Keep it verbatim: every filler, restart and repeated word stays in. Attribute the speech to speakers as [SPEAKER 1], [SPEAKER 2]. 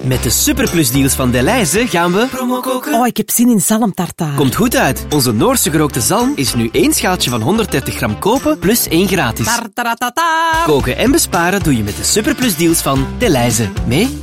[SPEAKER 1] Met de superplusdeals van Delhaize gaan we promo koken.
[SPEAKER 2] Oh, ik heb zin in zalmtartaar.
[SPEAKER 1] Komt goed uit. Onze Noorse gerookte zalm is nu één schaaltje van honderddertig gram kopen plus één gratis.
[SPEAKER 2] Tartaratata.
[SPEAKER 1] Koken en besparen doe je met de superplusdeals van Delhaize. Mee?